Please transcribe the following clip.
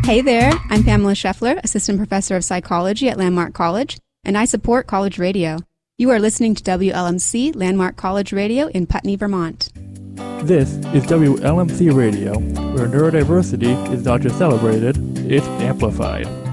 Hey there, I'm Pamela Scheffler, Assistant Professor of Psychology at Landmark College, and I support College Radio. You are listening to WLMC Landmark College Radio in Putney, Vermont. This is WLMC Radio, where neurodiversity is not just celebrated, it's amplified.